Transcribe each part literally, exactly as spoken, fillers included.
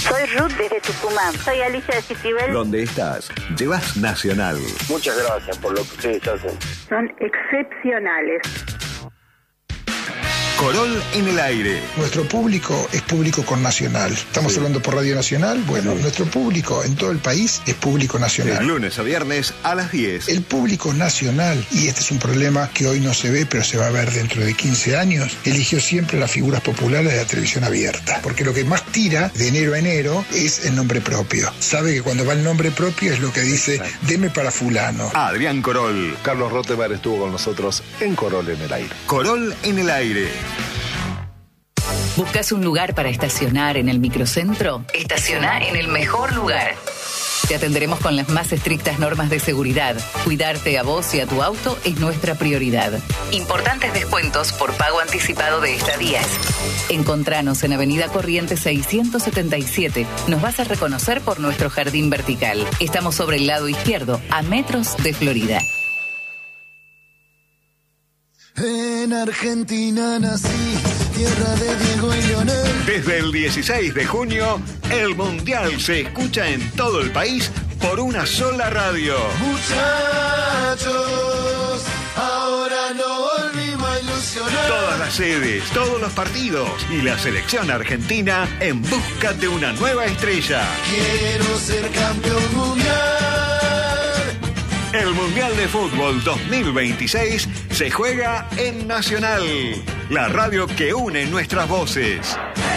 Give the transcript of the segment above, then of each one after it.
Soy Ruth desde Tucumán. Soy Alicia de Citibel. Donde estás, llevas Nacional. Muchas gracias por lo que ustedes hacen. Son excepcionales. Corol en el aire. Nuestro público es público con Nacional. Estamos sí. hablando por Radio Nacional. Bueno, sí. nuestro público en todo el país es público nacional. De lunes a viernes a las diez. El público nacional, y este es un problema que hoy no se ve, pero se va a ver dentro de quince años, eligió siempre las figuras populares de la televisión abierta. Porque lo que más tira de enero a enero es el nombre propio. Sabe que cuando va el nombre propio es lo que dice, deme para fulano. Adrián Corol. Carlos Rottenberg estuvo con nosotros en Corol en el aire. Corol en el aire. ¿Buscas un lugar para estacionar en el microcentro? Estaciona en el mejor lugar. Te atenderemos con las más estrictas normas de seguridad. Cuidarte a vos y a tu auto es nuestra prioridad. Importantes descuentos por pago anticipado de estadías. Encontranos en Avenida Corrientes seiscientos setenta y siete. Nos vas a reconocer por nuestro jardín vertical. Estamos sobre el lado izquierdo, a metros de Florida. En Argentina nací, tierra de Diego y Lionel. Desde el dieciséis de junio, el Mundial se escucha en todo el país por una sola radio. Muchachos, ahora no volvimos a ilusionar. Todas las sedes, todos los partidos y la selección argentina en busca de una nueva estrella. Quiero ser campeón mundial. El Mundial de Fútbol dos mil veintiséis se juega en Nacional, la radio que une nuestras voces.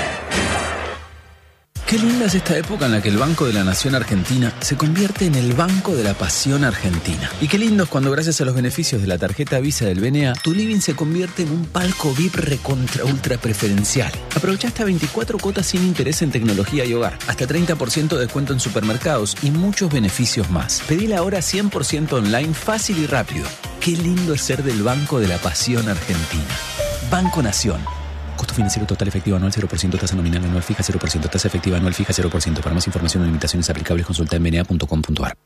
Qué linda es esta época en la que el Banco de la Nación Argentina se convierte en el Banco de la Pasión Argentina. Y qué lindo es cuando, gracias a los beneficios de la tarjeta Visa del B N A, tu living se convierte en un palco V I P recontra ultra preferencial. Aprovecha hasta veinticuatro cuotas sin interés en tecnología y hogar, hasta treinta por ciento de descuento en supermercados y muchos beneficios más. Pedila ahora cien por ciento online, fácil y rápido. Qué lindo es ser del Banco de la Pasión Argentina. Banco Nación. Costo financiero total efectivo anual cero por ciento, tasa nominal anual fija cero por ciento, tasa efectiva anual fija cero por ciento. Para más información o limitaciones aplicables consulta en b n a punto com punto a r.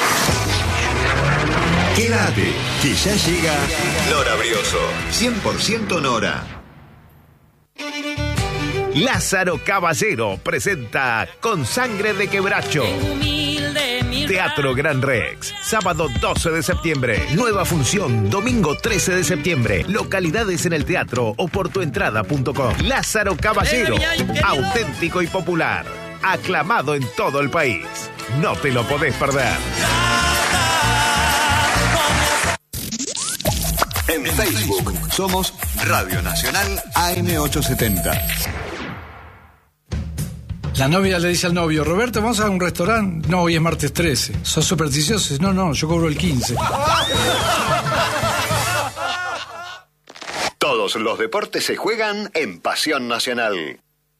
Quédate, que ya llega Nora Brioso. cien por ciento Nora. Lázaro Caballero presenta Con Sangre de Quebracho. Teatro Gran Rex, sábado doce de septiembre. Nueva función, domingo trece de septiembre. Localidades en el teatro o por tuentrada punto com. Lázaro Caballero, auténtico y popular. Aclamado en todo el país. No te lo podés perder. En Facebook somos Radio Nacional A M ochocientos setenta. La novia le dice al novio, Roberto, ¿vamos a un restaurante? No, hoy es martes trece. ¿Sos supersticiosos? No, no, yo cobro el quince. Todos los deportes se juegan en Pasión Nacional.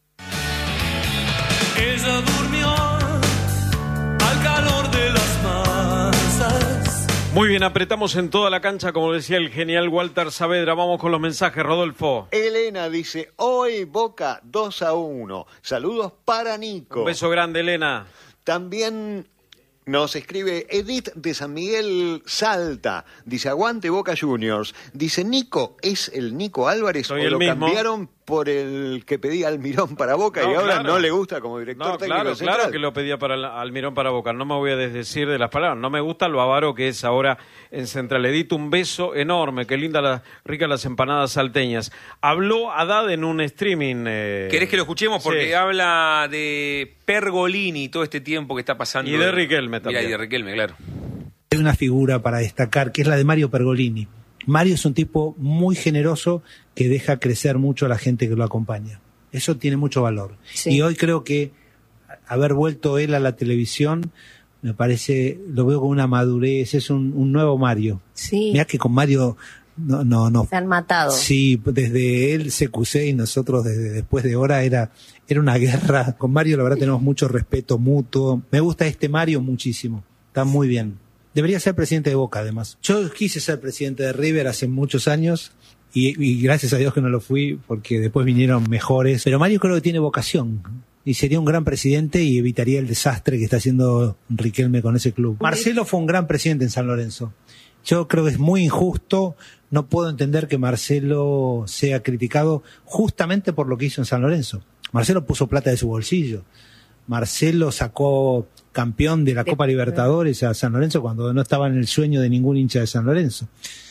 Ella durmió al calor de las masas. Muy bien, apretamos en toda la cancha, como decía el genial Walter Saavedra. Vamos con los mensajes, Rodolfo. Elena dice, hoy Boca dos a uno. Saludos para Nico. Un beso grande, Elena. También nos escribe Edith de San Miguel Salta. Dice, aguante Boca Juniors. Dice, Nico, ¿es el Nico Álvarez Soy o el lo mismo. cambiaron por el que pedía Almirón para Boca No, y ahora claro. no le gusta como director No, técnico claro, central? claro que lo pedía para el- Almirón para Boca. No me voy a desdecir de las palabras. No me gusta lo avaro que es ahora en Central. Edith, un beso enorme. Qué linda, la, rica las empanadas salteñas. Habló Haddad en un streaming. Eh... ¿Querés que lo escuchemos? Porque Sí. habla de Pergolini todo este tiempo que está pasando. Y de Riquelme Mirá, también. y de Riquelme, claro. Hay una figura para destacar que es la de Mario Pergolini. Mario es un tipo muy generoso que deja crecer mucho a la gente que lo acompaña. Eso tiene mucho valor. Sí. Y hoy creo que haber vuelto él a la televisión, me parece, lo veo con una madurez, es un, un nuevo Mario. Sí. Mirá que con Mario no, no, no. Se han matado. Sí, desde él, C Q C y nosotros desde después de hora era, era una guerra. Con Mario la verdad tenemos mucho respeto mutuo. Me gusta este Mario muchísimo. Está muy bien. Debería ser presidente de Boca, además. Yo quise ser presidente de River hace muchos años y, y gracias a Dios que no lo fui porque después vinieron mejores. Pero Mario creo que tiene vocación y sería un gran presidente y evitaría el desastre que está haciendo Riquelme con ese club. Marcelo fue un gran presidente en San Lorenzo. Yo creo que es muy injusto. No puedo entender que Marcelo sea criticado justamente por lo que hizo en San Lorenzo. Marcelo puso plata de su bolsillo. Marcelo sacó campeón de la Copa Libertadores a San Lorenzo cuando no estaba en el sueño de ningún hincha de San Lorenzo.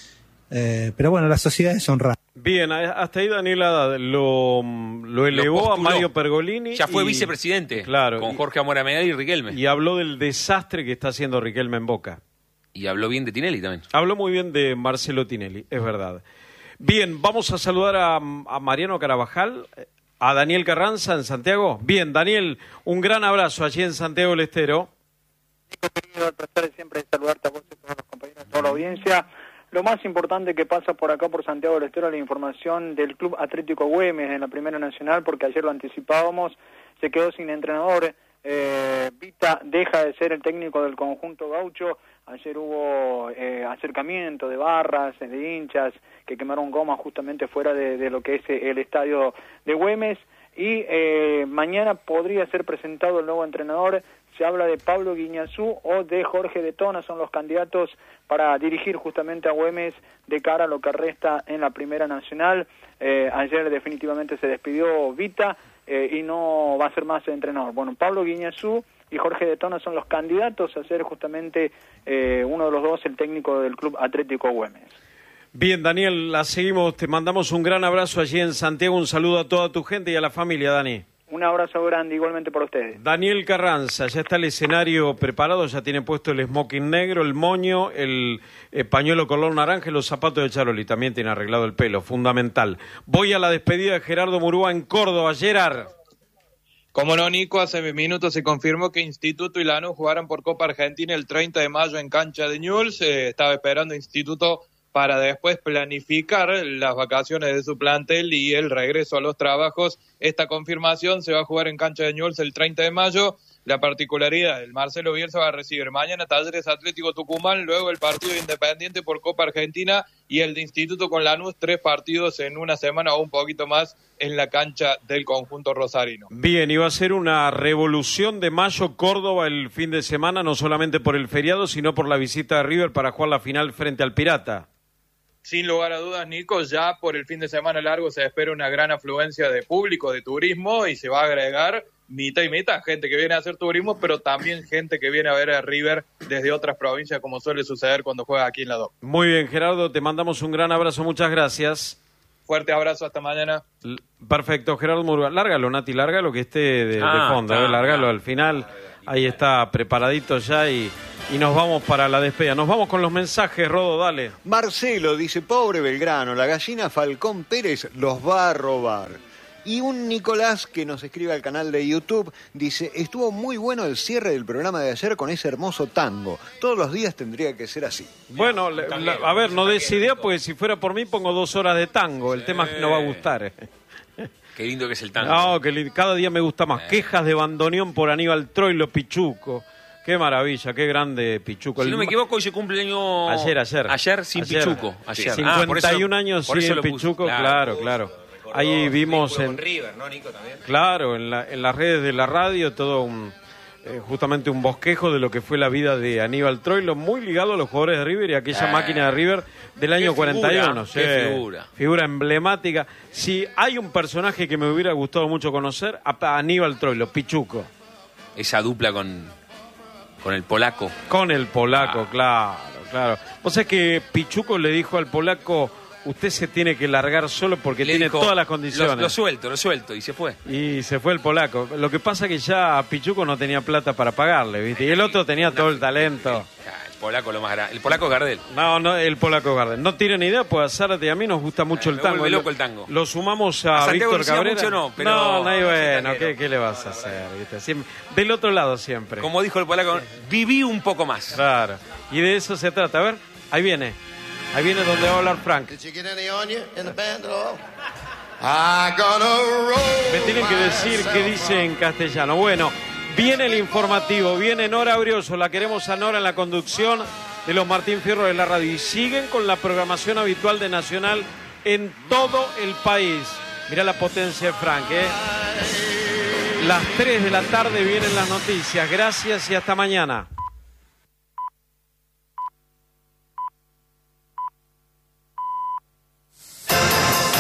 Eh, pero bueno, las sociedades son raras. Bien, hasta ahí Daniel Haddad lo, lo elevó Lo a Mario Pergolini. Ya fue y, vicepresidente. Claro. Con Jorge Amora Medal y Riquelme. Y habló del desastre que está haciendo Riquelme en Boca. Y habló bien de Tinelli también. Habló muy bien de Marcelo Tinelli, es verdad. Bien, vamos a saludar a, a Mariano Carabajal, a Daniel Carranza en Santiago. Bien, Daniel, un gran abrazo allí en Santiago del Estero. Querido, el placer es siempre saludarte a vos y a todos los compañeros, a toda la audiencia. Lo más importante que pasa por acá, por Santiago del Estero, es la información del Club Atlético Güemes en la Primera Nacional, porque ayer lo anticipábamos, se quedó sin entrenador. Eh, Vita deja de ser el técnico del conjunto gaucho. Ayer hubo eh, acercamiento de barras, de hinchas, que quemaron goma justamente fuera de, de lo que es el estadio de Güemes. Y eh, mañana podría ser presentado el nuevo entrenador. Se habla de Pablo Guiñazú o de Jorge de Tona, son los candidatos para dirigir justamente a Güemes de cara a lo que resta en la Primera Nacional. Eh, ayer definitivamente se despidió Vita eh, y no va a ser más el entrenador. Bueno, Pablo Guiñazú y Jorge de Tona son los candidatos a ser justamente eh, uno de los dos el técnico del Club Atlético Güemes. Bien, Daniel, la seguimos. Te mandamos un gran abrazo allí en Santiago. Un saludo a toda tu gente y a la familia, Dani. Un abrazo grande igualmente para ustedes. Daniel Carranza, ya está el escenario preparado, ya tiene puesto el smoking negro, el moño, el eh, pañuelo color naranja y los zapatos de Charoli. También tiene arreglado el pelo, fundamental. Voy a la despedida de Gerardo Murúa en Córdoba. Gerard. Como no, Nico, hace minutos se confirmó que Instituto y Lanús jugarán por Copa Argentina el treinta de mayo en cancha de Newell's. Eh, estaba esperando Instituto para después planificar las vacaciones de su plantel y el regreso a los trabajos. Esta confirmación se va a jugar en cancha de Newell's el treinta de mayo. La particularidad, el Marcelo Bielsa va a recibir mañana Talleres Atlético Tucumán, luego el partido de Independiente por Copa Argentina y el de Instituto con Lanús, tres partidos en una semana o un poquito más en la cancha del conjunto rosarino. Bien, y va a ser una revolución de mayo Córdoba el fin de semana, no solamente por el feriado, sino por la visita de River para jugar la final frente al Pirata. Sin lugar a dudas, Nico, ya por el fin de semana largo se espera una gran afluencia de público, de turismo, y se va a agregar mitad y mitad, gente que viene a hacer turismo, pero también gente que viene a ver a River desde otras provincias, como suele suceder cuando juega aquí en la D O C. Muy bien, Gerardo, te mandamos un gran abrazo, muchas gracias. Fuerte abrazo, hasta mañana. L- Perfecto, Gerardo Murúa. Lárgalo, Nati, lárgalo que esté de, Ah, de fondo, está, eh, lárgalo está. al final. Ahí está, preparadito ya y, y nos vamos para la despedida. Nos vamos con los mensajes, Rodo, dale. Marcelo dice, pobre Belgrano, la gallina Falcón Pérez los va a robar. Y un Nicolás que nos escribe al canal de YouTube dice, estuvo muy bueno el cierre del programa de ayer con ese hermoso tango. Todos los días tendría que ser así. Bueno, le- la- a ver, no des idea, porque si fuera por mí pongo dos horas de tango. El tema es que no va a gustar. Qué lindo que es el tango. No, que li- cada día me gusta más. Quejas de bandoneón por Aníbal Troilo Pichuco. Qué maravilla, qué grande Pichuco. Si El no me ma- equivoco, hoy se cumple el año... Ayer, ayer. Ayer sin Ayer. Pichuco. Ayer. Sí, Ah, por eso- cincuenta y un años por eso sin lo puso. Pichuco, claro, claro. Ahí vimos en... River, ¿no, Nico? También. Claro, en, la- en las redes de la radio todo un... eh, justamente un bosquejo de lo que fue la vida de Aníbal Troilo, muy ligado a los jugadores de River y a aquella Eh, máquina de River del año qué cuarenta y uno. figura, qué figura. Figura emblemática. Si hay un personaje que me hubiera gustado mucho conocer, a a Aníbal Troilo, Pichuco. Esa dupla con, con el polaco. Con el polaco, claro, claro. Vos sabés que Pichuco le dijo al polaco, usted se tiene que largar solo porque Le tiene dijo, todas las condiciones. Lo, lo suelto, lo suelto, y se fue. Y se fue el polaco. Lo que pasa que ya Pichuco no tenía plata para pagarle, ¿viste? Y el otro tenía todo el talento. Ah, el polaco lo más grande. El polaco es Gardel. No, no, el polaco Garden. No tienen idea, pues a Zárate y a mí nos gusta mucho Eh, el me tango. vuelve Lo- loco el tango. Lo sumamos A a, Santiago Víctor Lucía Cabrera. mucho no, pero- No, no, y bueno, Sí, ¿qué, ¿qué le vas a hacer? ¿Viste? Siempre- del otro lado siempre. Como dijo el polaco, viví un poco más. Claro. Y de eso se trata. A ver, ahí viene. Ahí viene donde va a hablar Frank. Me tienen que decir qué dice en castellano. Bueno, viene el informativo, viene Nora Brioso, la queremos a Nora en la conducción de los Martín Fierro de la radio. Y siguen con la programación habitual de Nacional en todo el país. Mirá la potencia de Frank, ¿eh? Las tres de la tarde vienen las noticias. Gracias y hasta mañana.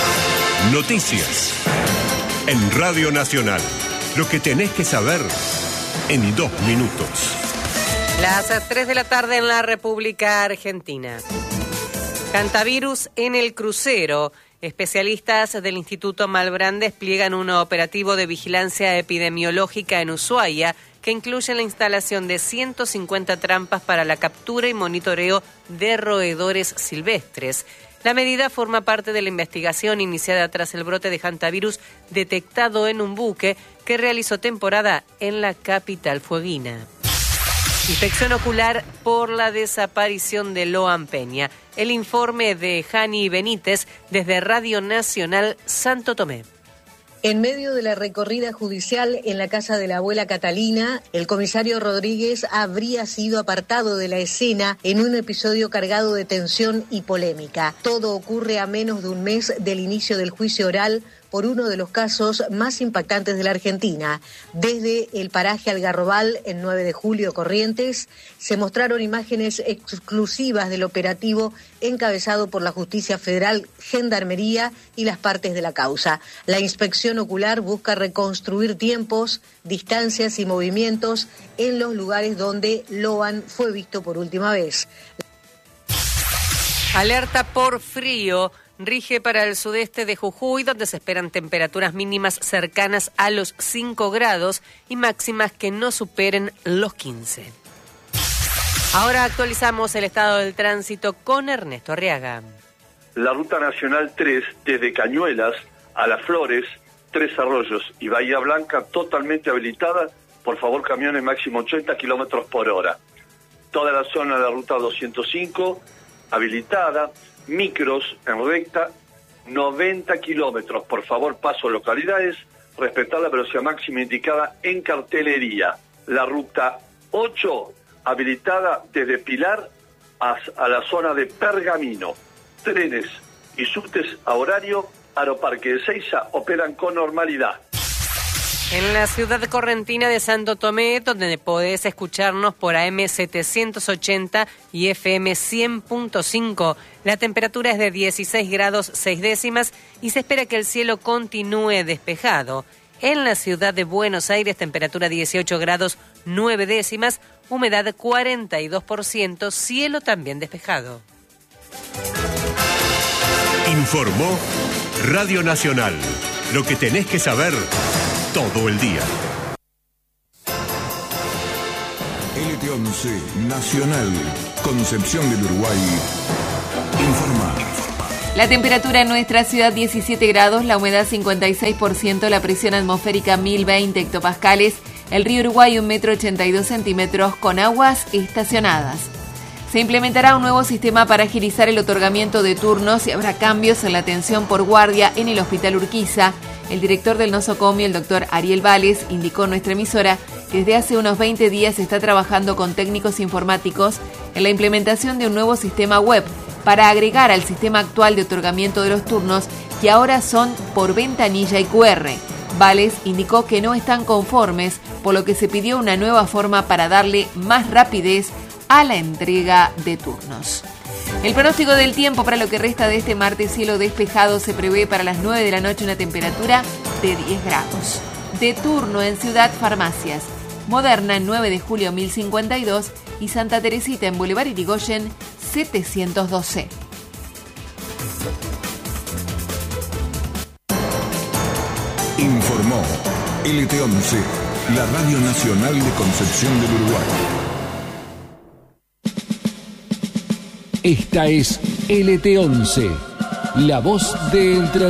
Noticias en Radio Nacional. Lo que tenés que saber en dos minutos. Las tres de la tarde en la República Argentina. Hantavirus en el crucero. Especialistas del Instituto Malbrán despliegan un operativo de vigilancia epidemiológica en Ushuaia que incluye la instalación de ciento cincuenta trampas para la captura y monitoreo de roedores silvestres. La medida forma parte de la investigación iniciada tras el brote de hantavirus detectado en un buque que realizó temporada en la capital fueguina. Inspección ocular por la desaparición de Loan Peña. El informe de Jani Benítez desde Radio Nacional Santo Tomé. En medio de la recorrida judicial en la casa de la abuela Catalina, el comisario Rodríguez habría sido apartado de la escena en un episodio cargado de tensión y polémica. Todo ocurre a menos de un mes del inicio del juicio oral por uno de los casos más impactantes de la Argentina. Desde el paraje Algarrobal, en nueve de julio, Corrientes, se mostraron imágenes exclusivas del operativo encabezado por la Justicia Federal, Gendarmería y las partes de la causa. La inspección ocular busca reconstruir tiempos, distancias y movimientos en los lugares donde Loan fue visto por última vez. Alerta por frío rige para el sudeste de Jujuy, donde se esperan temperaturas mínimas cercanas a los cinco grados y máximas que no superen los quince. Ahora actualizamos el estado del tránsito con Ernesto Arriaga. La Ruta Nacional tres, desde Cañuelas a Las Flores, Tres Arroyos y Bahía Blanca, totalmente habilitada. Por favor, camiones máximo ochenta kilómetros por hora. Toda la zona de la Ruta doscientos cinco, habilitada. Micros en recta, noventa kilómetros. Por favor, paso localidades, respetar la velocidad máxima indicada en cartelería. La ruta ocho, habilitada desde Pilar a, a la zona de Pergamino. Trenes y subtes a horario. Aeroparque de Seiza operan con normalidad. En la ciudad correntina de Santo Tomé, donde podés escucharnos por A M setecientos ochenta y F M cien punto cinco, la temperatura es de dieciséis grados seis décimas y se espera que el cielo continúe despejado. En la ciudad de Buenos Aires, temperatura dieciocho grados nueve décimas, humedad cuarenta y dos por ciento, cielo también despejado. Informó Radio Nacional. Lo que tenés que saber todo el día. L T once Nacional, Concepción del Uruguay, informa. La temperatura en nuestra ciudad diecisiete grados, la humedad cincuenta y seis por ciento, la presión atmosférica mil veinte hectopascales, el río Uruguay un metro ochenta y dos centímetros con aguas estacionadas. Se implementará un nuevo sistema para agilizar el otorgamiento de turnos y habrá cambios en la atención por guardia en el Hospital Urquiza. El director del nosocomio, el doctor Ariel Vales, indicó en nuestra emisora que desde hace unos veinte días se está trabajando con técnicos informáticos en la implementación de un nuevo sistema web para agregar al sistema actual de otorgamiento de los turnos, que ahora son por ventanilla y cu erre. Vales indicó que no están conformes, por lo que se pidió una nueva forma para darle más rapidez a la entrega de turnos. El pronóstico del tiempo para lo que resta de este martes: cielo despejado, se prevé para las nueve de la noche una temperatura de diez grados. De turno en Ciudad Farmacias, Moderna en nueve de julio mil cincuenta y dos y Santa Teresita en Boulevard Irigoyen setecientos doce. Informó L T once, la Radio Nacional de Concepción del Uruguay. Esta es L T once, la voz de Entre